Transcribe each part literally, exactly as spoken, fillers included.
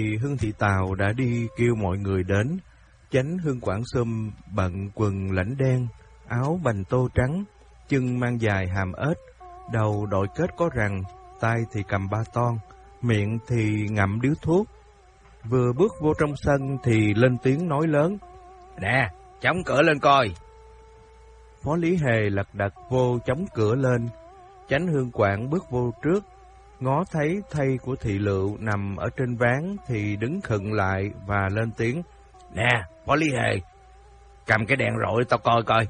Thì Hương Thị Tào đã đi kêu mọi người đến. Chánh Hương Quảng Sum bận quần lãnh đen, áo bành tô trắng, chân mang dài hàm ếch, đầu đội kết có rằn, tay thì cầm ba ton, miệng thì ngậm điếu thuốc. Vừa bước vô trong sân thì lên tiếng nói lớn: Nè, chống cửa lên coi. Phó Lý Hề lật đật vô chống cửa lên. Chánh Hương Quảng bước vô trước, ngó thấy thây của thị lựu nằm ở trên ván thì đứng khựng lại và lên tiếng: Nè, Phó Lý Hề, cầm cái đèn rọi tao coi coi.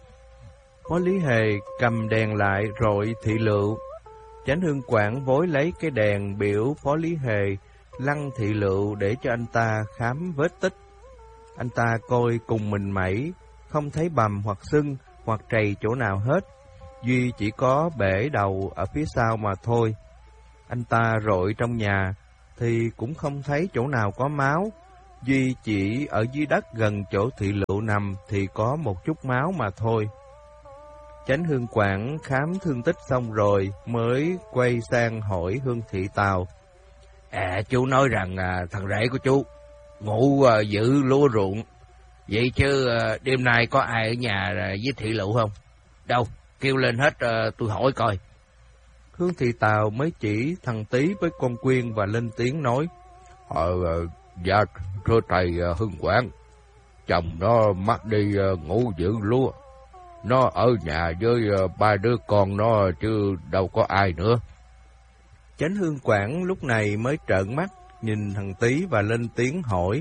Phó Lý Hề cầm đèn lại rọi thị lựu. Chánh Hương Quảng vối lấy cái đèn biểu Phó Lý Hề lăn thị lựu để cho anh ta khám vết tích. Anh ta coi cùng mình mẩy, không thấy bầm hoặc sưng hoặc trầy chỗ nào hết, duy chỉ có bể đầu ở phía sau mà thôi. Anh ta rọi trong nhà thì cũng không thấy chỗ nào có máu, duy chỉ ở dưới đất gần chỗ thị lựu nằm thì có một chút máu mà thôi. Chánh Hương Quảng khám thương tích xong rồi mới quay sang hỏi Hương Thị Tào: À, chú nói rằng à, thằng rể của chú ngủ à, giữ lúa ruộng, vậy chứ à, đêm nay có ai ở nhà à, với thị lựu không? Đâu, kêu lên hết à, tôi hỏi coi. Hương Thị Tào mới chỉ thằng Tý với con Quyên và lên tiếng nói: Ờ, dạ thưa thầy Hương Quảng, chồng nó mất đi ngủ giữ lúa, nó ở nhà với ba đứa con nó chứ đâu có ai nữa. Chánh Hương Quảng lúc này mới trợn mắt nhìn thằng Tý và lên tiếng hỏi: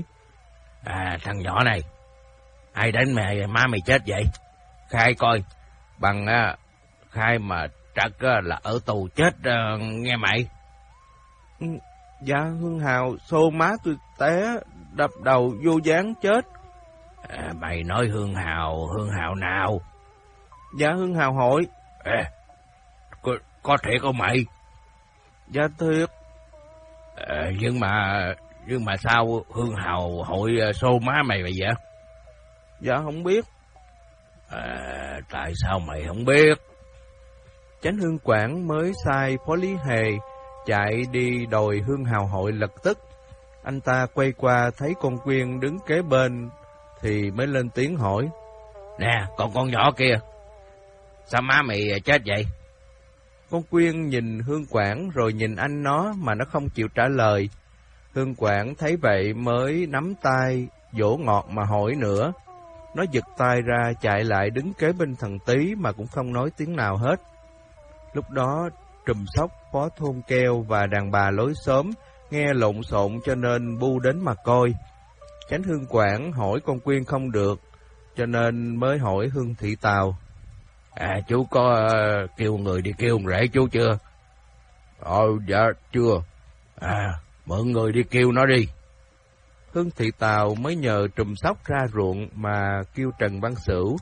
À, thằng nhỏ này, ai đánh mày má mày chết vậy? Khai coi, bằng uh, khai mà trật uh, là ở tù chết uh, nghe mày. Ừ, dạ Hương Hào xô má tôi té đập đầu vô dáng chết. À, mày nói Hương Hào, Hương Hào nào? Dạ Hương Hào hội. À, có, có thiệt không mày? Dạ thiệt. À, nhưng mà nhưng mà sao Hương Hào hội xô má mày vậy vậy? Dạ không biết. À, tại sao mày không biết? Chánh Hương Quảng mới sai Phó Lý Hề chạy đi đòi Hương Hào hội lập tức. Anh ta quay qua thấy con Quyên đứng kế bên thì mới lên tiếng hỏi: Nè, còn con nhỏ kia, sao má mày chết vậy? Con Quyên nhìn Hương Quảng rồi nhìn anh nó mà nó không chịu trả lời. Hương Quảng thấy vậy mới nắm tay dỗ ngọt mà hỏi nữa. Nó giật tay ra chạy lại đứng kế bên thằng Tý mà cũng không nói tiếng nào hết. Lúc đó Trùm Sóc, Phó Thôn Keo và đàn bà lối xóm nghe lộn xộn cho nên bu đến mà coi. Chánh Hương Quảng hỏi con Quyên không được, cho nên mới hỏi Hương Thị Tào: À, chú có uh, kêu người đi kêu ông rể chú chưa? Ờ, dạ chưa. À, mượn người đi kêu nó đi. Hương Thị Tào mới nhờ Trùm Sóc ra ruộng mà kêu Trần Văn Sửu.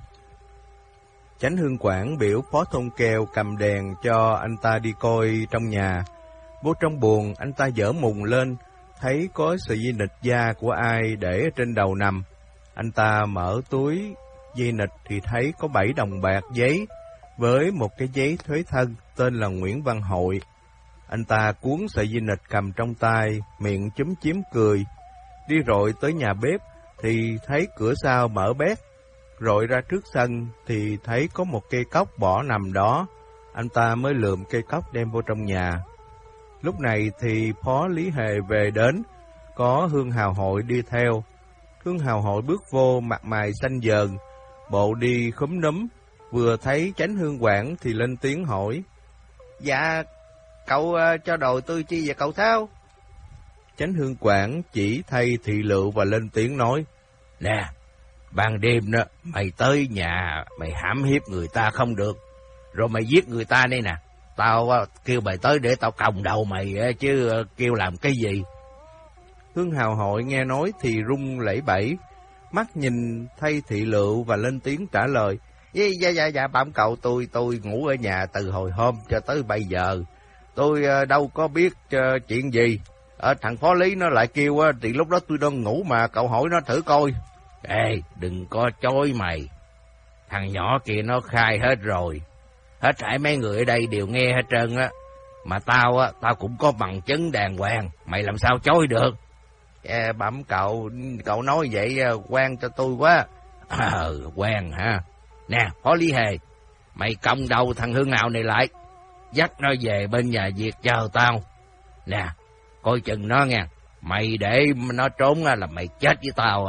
Chánh Hương Quảng biểu Phó Thôn Keo cầm đèn cho anh ta đi coi trong nhà. Vô trong buồng, anh ta dở mùng lên, thấy có sợi dây nịt da của ai để ở trên đầu nằm. Anh ta mở túi dây nịt thì thấy có bảy đồng bạc giấy với một cái giấy thuế thân tên là Nguyễn Văn Hội. Anh ta cuốn sợi dây nịt cầm trong tay, miệng chúm chím cười. Đi rọi tới nhà bếp thì thấy cửa sau mở bét. Rọi ra trước sân thì thấy có một cây cóc bỏ nằm đó. Anh ta mới lượm cây cóc đem vô trong nhà. Lúc này thì Phó Lý Hề về đến, có Hương Hào hội đi theo. Hương Hào hội bước vô mặt mày xanh dờn, bộ đi khúm núm, vừa thấy Chánh Hương Quảng thì lên tiếng hỏi: Dạ, cậu uh, cho đồ tôi chi vậy cậu Thao? Chánh Hương Quảng chỉ thay thị lựu và lên tiếng nói: Nè, ban đêm đó, mày tới nhà, mày hãm hiếp người ta không được, rồi mày giết người ta đây nè. Tao uh, kêu mày tới để tao còng đầu mày, uh, chứ uh, kêu làm cái gì? Hương Hào hội nghe nói thì run lẩy bẩy, mắt nhìn thay thị lựu và lên tiếng trả lời: Dạ dạ dạ bẩm cậu, tôi tôi ngủ ở nhà từ hồi hôm cho tới bây giờ. Tôi uh, đâu có biết uh, chuyện gì. Ở thằng Phó Lý nó lại kêu uh, thì lúc đó tôi đang ngủ mà, cậu hỏi nó thử coi. Ê, đừng có chối mày. Thằng nhỏ kia nó khai hết rồi. Hết thảy mấy người ở đây đều nghe hết trơn á. Mà tao á, tao cũng có bằng chứng đàng hoàng, mày làm sao chối được? À, bẩm cậu, cậu nói vậy quan cho tôi quá. Ờ, à, quan hả? Nè, Phó Lý Hề, mày còng đầu thằng Hương Hào này lại, dắt nó về bên nhà Việt chờ tao. Nè, coi chừng nó nha, mày để nó trốn là mày chết với tao.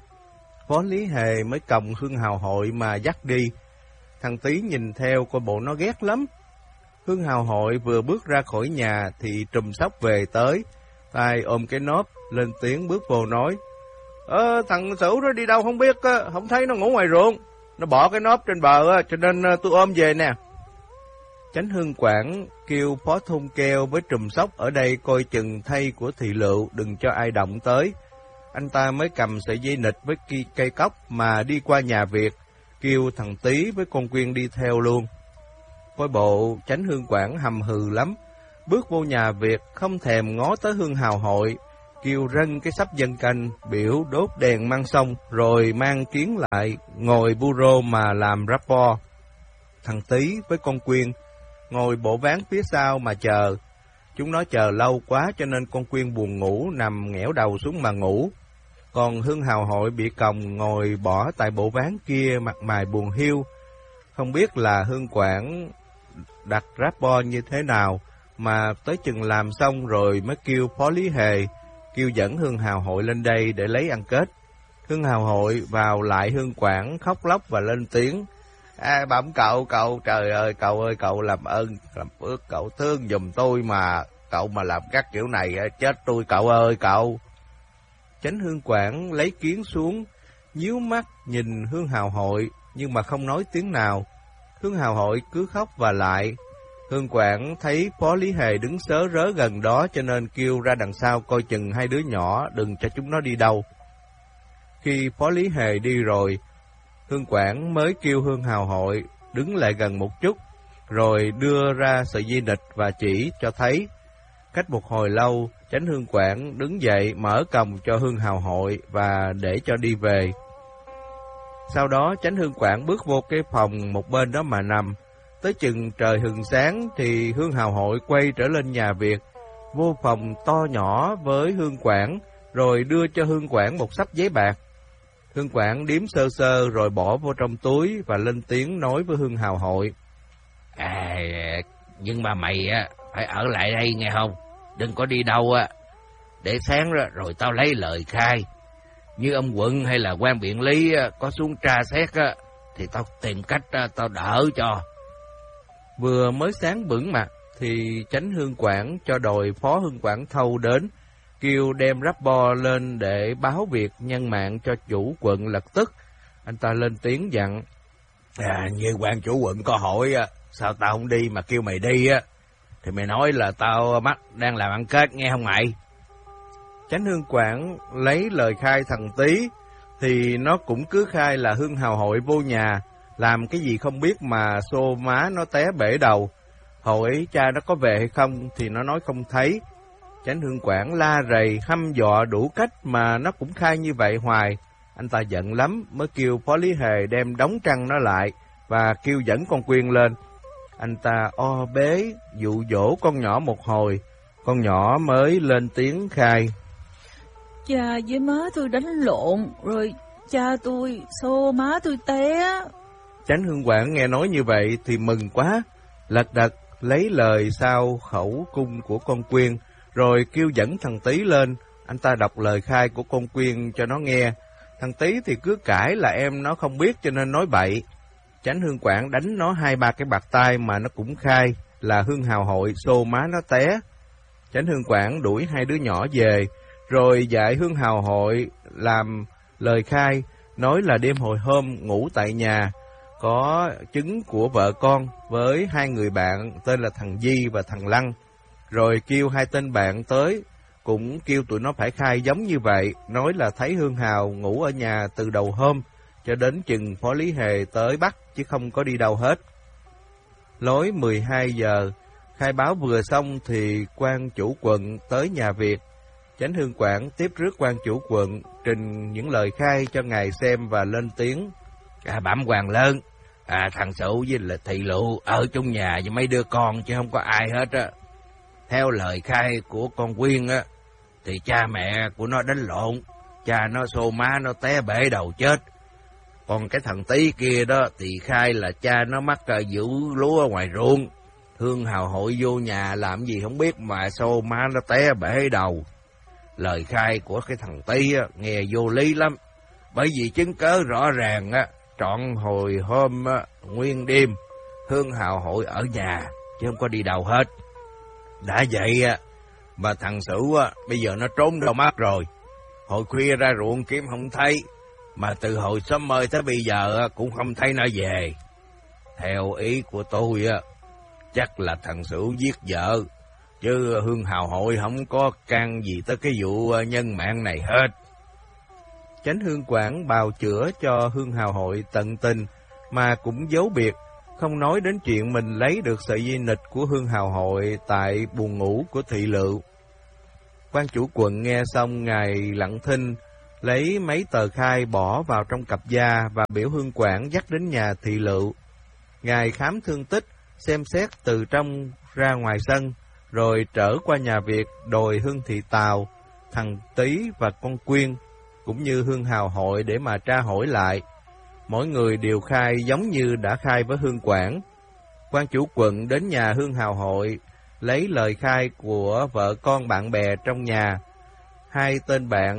Phó Lý Hề mới còng Hương Hào Hội mà dắt đi. Thằng Tý nhìn theo coi bộ nó ghét lắm. Hương Hào Hội vừa bước ra khỏi nhà thì Trùm Sóc về tới, tay ôm cái nốp, lên tiếng bước vô nói: Ờ, thằng Sửu nó đi đâu không biết, không thấy nó ngủ ngoài ruộng. Nó bỏ cái nốp trên bờ cho nên tôi ôm về nè. Chánh Hương Quảng kêu Phó Thôn Keo với Trùm Sóc ở đây coi chừng thay của thị lựu, đừng cho ai động tới. Anh ta mới cầm sợi dây nịt với cây cóc mà đi qua nhà Việt, kêu thằng Tý với con Quyên đi theo luôn. Coi bộ Chánh Hương Quảng hầm hừ lắm, bước vô nhà Việt không thèm ngó tới Hương Hào Hội, kêu rân cái sắp dân canh, biểu đốt đèn mang sông, rồi mang kiến lại, ngồi bureau mà làm rapport. Thằng Tý với con Quyên ngồi bộ ván phía sau mà chờ. Chúng nó chờ lâu quá cho nên con Quyên buồn ngủ, nằm nghẽo đầu xuống mà ngủ. Còn Hương Hào Hội bị còng ngồi bỏ tại bộ ván kia, mặt mày buồn hiu. Không biết là Hương Quảng đặt rapport như thế nào, mà tới chừng làm xong rồi mới kêu Phó Lý Hề, kêu dẫn Hương Hào Hội lên đây để lấy ăn kết. Hương Hào Hội vào lại Hương Quảng khóc lóc và lên tiếng: À, bẩm cậu, cậu, trời ơi, cậu ơi, cậu làm ơn, làm phước, cậu thương giùm tôi mà, cậu mà làm các kiểu này, chết tôi cậu ơi, cậu. Chánh Hương Quảng lấy kiến xuống, nhíu mắt nhìn Hương Hào Hội, nhưng mà không nói tiếng nào. Hương Hào Hội cứ khóc và lại. Hương Quảng thấy Phó Lý Hề đứng sớ rớ gần đó cho nên kêu ra đằng sau coi chừng hai đứa nhỏ, đừng cho chúng nó đi đâu. Khi Phó Lý Hề đi rồi, Hương Quảng mới kêu Hương Hào Hội đứng lại gần một chút, rồi đưa ra sợi dây nịt và chỉ cho thấy. Cách một hồi lâu, Chánh Hương Quảng đứng dậy mở còng cho Hương Hào Hội và để cho đi về. Sau đó Chánh Hương Quảng bước vô cái phòng một bên đó mà nằm. Tới chừng trời hừng sáng thì Hương Hào Hội quay trở lên nhà Việt, vô phòng to nhỏ với Hương Quảng, rồi đưa cho Hương Quảng một xấp giấy bạc. Hương Quảng điếm sơ sơ rồi bỏ vô trong túi và lên tiếng nói với Hương Hào Hội: À, nhưng mà mày á phải ở lại đây nghe không? Đừng có đi đâu á, để sáng rồi, rồi tao lấy lời khai. Như ông quận hay là quan biện lý có xuống tra xét á, thì tao tìm cách tao đỡ cho. Vừa mới sáng bửng mặt thì Chánh Hương Quảng cho đòi Phó Hương Quảng Thâu đến, kêu đem rapport lên để báo việc nhân mạng cho chủ quận lập tức. Anh ta lên tiếng dặn: À, như quan chủ quận có hỏi sao tao không đi mà kêu mày đi á, thì mày nói là tao mắc đang làm ăn kết nghe không mày? Chánh Hương Quảng lấy lời khai thằng Tý, thì nó cũng cứ khai là Hương Hào Hội vô nhà, làm cái gì không biết mà xô má nó té bể đầu. Hỏi cha nó có về hay không thì nó nói không thấy. Chánh Hương Quảng la rầy, hăm dọa đủ cách mà nó cũng khai như vậy hoài. Anh ta giận lắm mới kêu Phó Lý Hề đem đóng trăng nó lại và kêu dẫn con Quyên lên. Anh ta o bế dụ dỗ con nhỏ một hồi, con nhỏ mới lên tiếng khai: Cha với má tôi đánh lộn, rồi cha tôi xô má tôi té. Chánh Hương Quảng nghe nói như vậy thì mừng quá, lật đật lấy lời sau khẩu cung của con Quyên, rồi kêu dẫn thằng Tý lên. Anh ta đọc lời khai của con Quyên cho nó nghe. Thằng Tý thì cứ cãi là em nó không biết cho nên nói bậy. Chánh Hương Quảng đánh nó hai ba cái bạt tay mà nó cũng khai là Hương Hào Hội xô má nó té. Chánh Hương Quảng đuổi hai đứa nhỏ về, rồi dạy Hương Hào Hội làm lời khai, nói là đêm hồi hôm ngủ tại nhà, có chứng của vợ con với hai người bạn tên là thằng Di và thằng Lăng. Rồi kêu hai tên bạn tới, cũng kêu tụi nó phải khai giống như vậy, nói là thấy Hương Hào ngủ ở nhà từ đầu hôm cho đến chừng Phó Lý Hề tới bắt, chứ không có đi đâu hết. Lối mười hai giờ, khai báo vừa xong thì quan chủ quận tới nhà Việt. Chánh Hương Quảng tiếp rước quan chủ quận, trình những lời khai cho ngài xem và lên tiếng: À, bẩm quan lớn, à, thằng Sửu với là thị lựu ở chung nhà với mấy đứa con chứ không có ai hết á. Theo lời khai của con Quyên á, thì cha mẹ của nó đánh lộn, cha nó xô má nó té bể đầu chết. Còn cái thằng Tý kia đó thì khai là cha nó mắc giữ lúa ở ngoài ruộng. Hương Hào Hội vô nhà làm gì không biết mà xô má nó té bể đầu. Lời khai của cái thằng Tý á, nghe vô lý lắm. Bởi vì chứng cớ rõ ràng á, trọn hồi hôm á, nguyên đêm Hương Hào Hội ở nhà chứ không có đi đâu hết. Đã vậy á, mà thằng Sửu á, bây giờ nó trốn đâu mất rồi. Hồi khuya ra ruộng kiếm không thấy, mà từ hồi sớm mơi tới bây giờ á, cũng không thấy nó về. Theo ý của tôi á, chắc là thằng Sửu giết vợ, chứ Hương Hào Hội không có can gì tới cái vụ nhân mạng này hết. Chánh Hương Quảng bào chữa cho Hương Hào Hội tận tình, mà cũng giấu biệt, không nói đến chuyện mình lấy được sợi dây nịch của Hương Hào Hội tại buồng ngủ của Thị Lựu. Quan chủ quận nghe xong ngài lặng thinh, lấy mấy tờ khai bỏ vào trong cặp da và biểu Hương Quảng dắt đến nhà Thị Lựu. Ngài khám thương tích, xem xét từ trong ra ngoài sân, rồi trở qua nhà Việt đòi Hương Thị Tào, thằng Tý và con Quyên, cũng như Hương Hào Hội để mà tra hỏi lại. Mỗi người đều khai giống như đã khai với Hương Quảng. Quan chủ quận đến nhà Hương Hào Hội, lấy lời khai của vợ con bạn bè trong nhà. Hai tên bạn